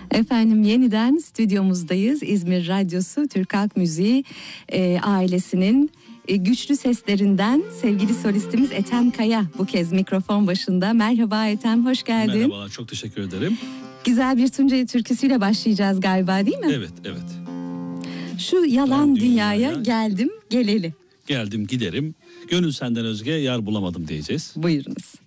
Efendim yeniden stüdyomuzdayız. İzmir Radyosu Türk Halk Müziği ailesinin güçlü seslerinden sevgili solistimiz Ethem Kaya bu kez mikrofon başında. Merhaba Ethem, hoş geldin. Merhabalar, çok teşekkür ederim. Güzel bir Tunceli türküsüyle başlayacağız galiba, değil mi? Evet. Şu yalan dünyaya geldim geleli. Geldim giderim, gönül senden özge yar bulamadım diyeceğiz. Buyurunuz.